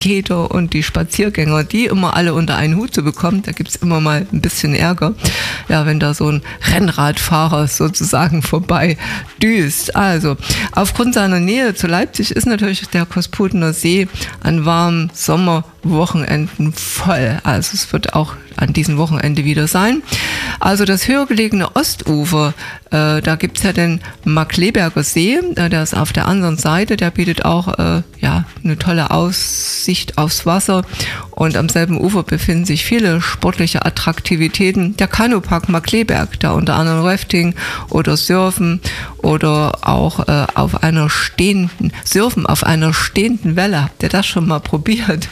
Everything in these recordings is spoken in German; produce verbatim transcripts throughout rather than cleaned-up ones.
Skater und die Spaziergänger, die immer alle unter einen Hut zu bekommen, da gibt's immer mal ein bisschen Ärger, ja, wenn da so ein Rennradfahrer sozusagen vorbei düst. Also, aufgrund seiner Nähe zu Leipzig ist natürlich der Kosputener See an warmen Sommerwochenenden voll. Also es wird auch an diesem Wochenende wieder sein. Also das höher gelegene Ostufer, äh, da gibt's ja den Markkleeberger See, äh, der ist auf der anderen Seite, der bietet auch äh, ja, eine tolle Aussicht aufs Wasser und am selben Ufer befinden sich viele sportliche Attraktivitäten. Der Kanupark Markkleeberg, da unter anderem Rafting oder Surfen oder auch äh, auf einer stehenden, Surfen auf einer stehenden Welle. Habt ihr das schon mal probiert?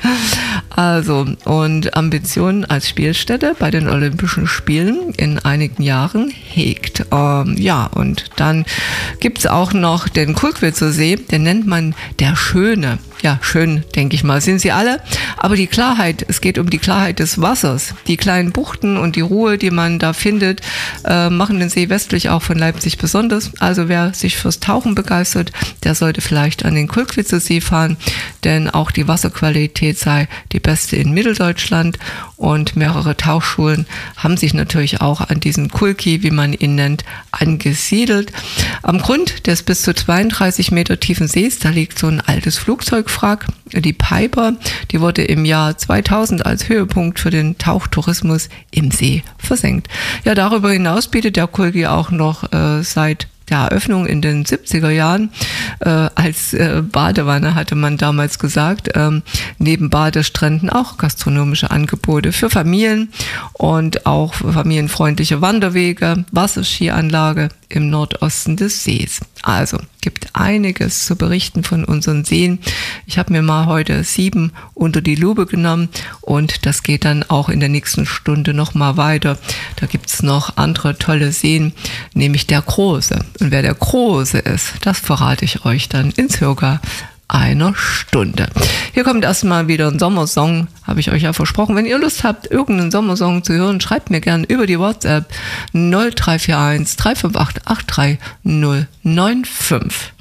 Also, und Ambitionen als Spielstätte bei den Olympischen Spielen in einigen Jahren hegt. Ähm, ja, und dann gibt's auch noch den Kulkwitzer See, den nennt man der Schöne. Ja, schön, denke ich mal, sind sie alle. Aber die Klarheit, es geht um die Klarheit des Wassers. Die kleinen Buchten und die Ruhe, die man da findet, äh, machen den See westlich auch von Leipzig besonders. Also wer sich fürs Tauchen begeistert, der sollte vielleicht an den Kulkwitzer See fahren, denn auch die Wasserqualität sei die beste in Mitteldeutschland und mehrere Tauchschulen haben sich natürlich auch an diesem Kulki, wie man ihn nennt, angesiedelt. Am Grund des bis zu zweiunddreißig Meter tiefen Sees, da liegt so ein altes Flugzeugwrack, die Piper, die wurde im Jahr zweitausend als Höhepunkt für den Tauchtourismus im See versenkt. Ja, darüber hinaus bietet der Kulki auch noch äh, seit der Eröffnung in den siebziger Jahren äh, als äh, Badewanne, hatte man damals gesagt, ähm, neben Badestränden auch gastronomische Angebote für Familien und auch familienfreundliche Wanderwege, Wasserskianlage im Nordosten des Sees. Also gibt einiges zu berichten von unseren Seen. Ich habe mir mal heute sieben unter die Lupe genommen und das geht dann auch in der nächsten Stunde nochmal weiter. Da gibt's noch andere tolle Seen, nämlich der Große. Und wer der Große ist, das verrate ich euch dann in circa einer Stunde. Hier kommt erstmal wieder ein Sommersong, habe ich euch ja versprochen. Wenn ihr Lust habt, irgendeinen Sommersong zu hören, schreibt mir gerne über die WhatsApp null drei vier eins drei fünf acht acht drei null neun fünf.